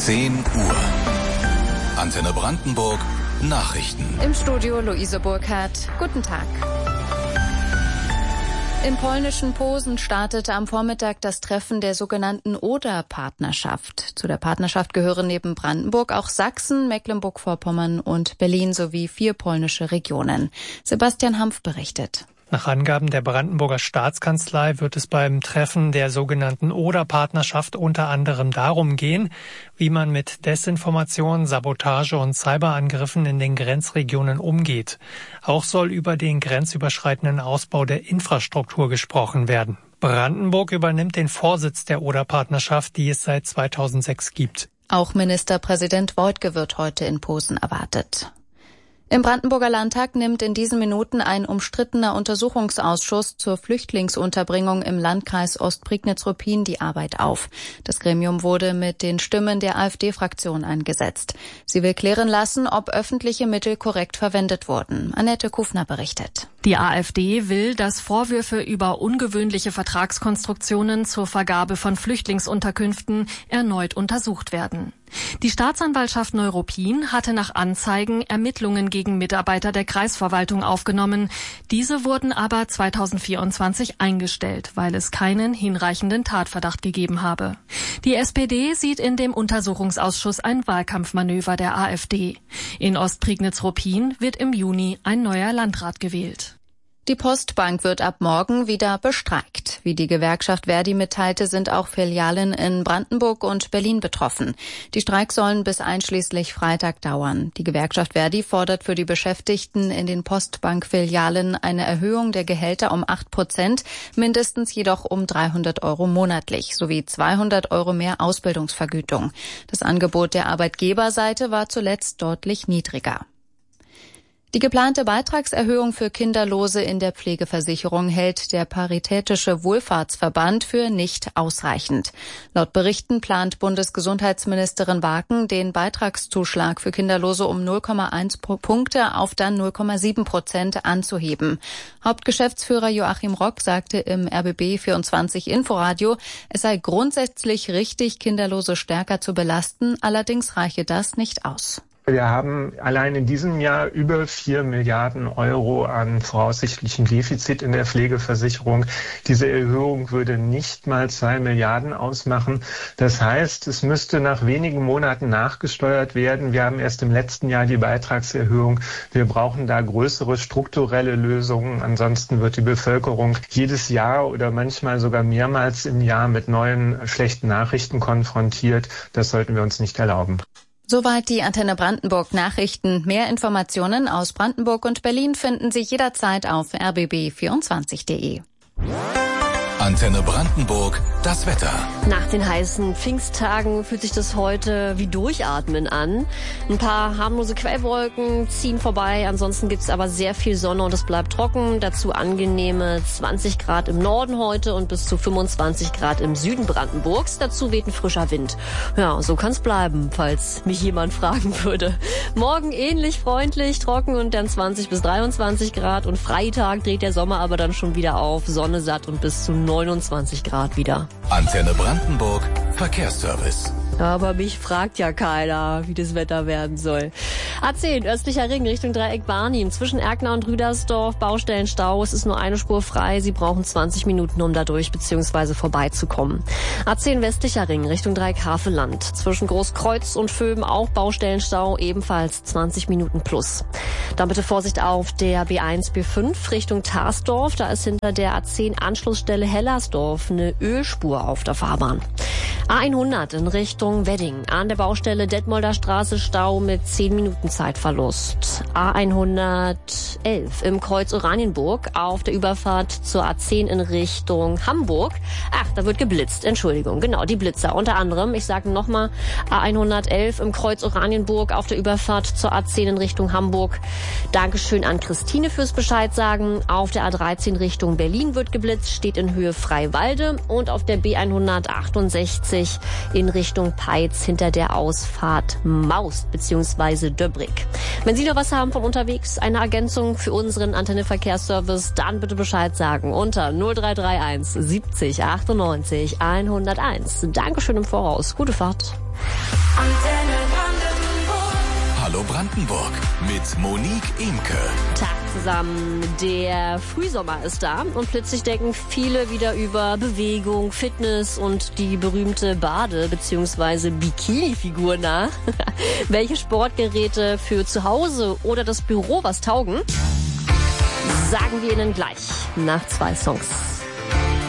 10 Uhr. Antenne Brandenburg, Nachrichten. Im Studio Luise Burkhardt. Guten Tag. Im polnischen Posen startete am Vormittag das Treffen der sogenannten Oder-Partnerschaft. Zu der Partnerschaft gehören neben Brandenburg auch Sachsen, Mecklenburg-Vorpommern und Berlin sowie 4 polnische Regionen. Sebastian Hampf berichtet. Nach Angaben der Brandenburger Staatskanzlei wird es beim Treffen der sogenannten Oder-Partnerschaft unter anderem darum gehen, wie man mit Desinformation, Sabotage und Cyberangriffen in den Grenzregionen umgeht. Auch soll über den grenzüberschreitenden Ausbau der Infrastruktur gesprochen werden. Brandenburg übernimmt den Vorsitz der Oder-Partnerschaft, die es seit 2006 gibt. Auch Ministerpräsident Woidke wird heute in Posen erwartet. Im Brandenburger Landtag nimmt in diesen Minuten ein umstrittener Untersuchungsausschuss zur Flüchtlingsunterbringung im Landkreis Ostprignitz-Ruppin die Arbeit auf. Das Gremium wurde mit den Stimmen der AfD-Fraktion eingesetzt. Sie will klären lassen, ob öffentliche Mittel korrekt verwendet wurden. Annette Kufner berichtet. Die AfD will, dass Vorwürfe über ungewöhnliche Vertragskonstruktionen zur Vergabe von Flüchtlingsunterkünften erneut untersucht werden. Die Staatsanwaltschaft Neuruppin hatte nach Anzeigen Ermittlungen gegen Mitarbeiter der Kreisverwaltung aufgenommen. Diese wurden aber 2024 eingestellt, weil es keinen hinreichenden Tatverdacht gegeben habe. Die SPD sieht in dem Untersuchungsausschuss ein Wahlkampfmanöver der AfD. In Ostprignitz-Ruppin wird im Juni ein neuer Landrat gewählt. Die Postbank wird ab morgen wieder bestreikt. Wie die Gewerkschaft Verdi mitteilte, sind auch Filialen in Brandenburg und Berlin betroffen. Die Streiks sollen bis einschließlich Freitag dauern. Die Gewerkschaft Verdi fordert für die Beschäftigten in den Postbank-Filialen eine Erhöhung der Gehälter um 8%, mindestens jedoch um 300 € monatlich, sowie 200 € mehr Ausbildungsvergütung. Das Angebot der Arbeitgeberseite war zuletzt deutlich niedriger. Die geplante Beitragserhöhung für Kinderlose in der Pflegeversicherung hält der Paritätische Wohlfahrtsverband für nicht ausreichend. Laut Berichten plant Bundesgesundheitsministerin Waken, den Beitragszuschlag für Kinderlose um 0,1 Punkte auf dann 0,7% anzuheben. Hauptgeschäftsführer Joachim Rock sagte im RBB 24 Inforadio, es sei grundsätzlich richtig, Kinderlose stärker zu belasten, allerdings reiche das nicht aus. Wir haben allein in diesem Jahr über 4 Milliarden € an voraussichtlichem Defizit in der Pflegeversicherung. Diese Erhöhung würde nicht mal 2 Milliarden ausmachen. Das heißt, es müsste nach wenigen Monaten nachgesteuert werden. Wir haben erst im letzten Jahr die Beitragserhöhung. Wir brauchen da größere strukturelle Lösungen. Ansonsten wird die Bevölkerung jedes Jahr oder manchmal sogar mehrmals im Jahr mit neuen schlechten Nachrichten konfrontiert. Das sollten wir uns nicht erlauben. Soweit die Antenne Brandenburg Nachrichten. Mehr Informationen aus Brandenburg und Berlin finden Sie jederzeit auf rbb24.de. Antenne Brandenburg, das Wetter. Nach den heißen Pfingsttagen fühlt sich das heute wie Durchatmen an. Ein paar harmlose Quellwolken ziehen vorbei, ansonsten gibt's aber sehr viel Sonne und es bleibt trocken. Dazu angenehme 20 Grad im Norden heute und bis zu 25 Grad im Süden Brandenburgs. Dazu weht ein frischer Wind. Ja, so kann's bleiben, falls mich jemand fragen würde. Morgen ähnlich freundlich, trocken und dann 20 bis 23 Grad und Freitag dreht der Sommer aber dann schon wieder auf, Sonne satt und bis zu 29 Grad wieder. Antenne Brandenburg, Verkehrsservice. Aber mich fragt ja keiner, wie das Wetter werden soll. A10, östlicher Ring Richtung Dreieck Barnim. Zwischen Erkner und Rüdersdorf, Baustellenstau. Es ist nur eine Spur frei. Sie brauchen 20 Minuten, um da durch bzw. vorbeizukommen. A10, westlicher Ring Richtung Dreieck Havelland. Zwischen Großkreuz und Vöben auch Baustellenstau, ebenfalls 20 Minuten plus. Dann bitte Vorsicht auf der B1, B5 Richtung Tarsdorf. Da ist hinter der A10 Anschlussstelle Hellersdorf eine Ölspur auf der Fahrbahn. A100 in Richtung Wedding. An der Baustelle Detmolder Straße Stau mit 10 Minuten Zeitverlust. A111 im Kreuz Oranienburg auf der Überfahrt zur A10 in Richtung Hamburg. Ach, da wird geblitzt. Entschuldigung, genau, die Blitzer. Unter anderem, ich sage nochmal, A111 im Kreuz Oranienburg auf der Überfahrt zur A10 in Richtung Hamburg. Dankeschön an Christine fürs Bescheid sagen. Auf der A13 Richtung Berlin wird geblitzt, steht in Höhe Freiwalde. Und auf der B168 A40 in Richtung Peitz hinter der Ausfahrt Maust bzw. Döbrig. Wenn Sie noch was haben von unterwegs, eine Ergänzung für unseren Antenne Verkehrsservice, dann bitte Bescheid sagen unter 0331 70 98 101. Dankeschön im Voraus. Gute Fahrt. Hallo Brandenburg mit Monique Imke. Tag zusammen. Der Frühsommer ist da und plötzlich denken viele wieder über Bewegung, Fitness und die berühmte Bade- bzw. Bikini-Figur nach. Welche Sportgeräte für zu Hause oder das Büro was taugen? Sagen wir Ihnen gleich nach 2 Songs.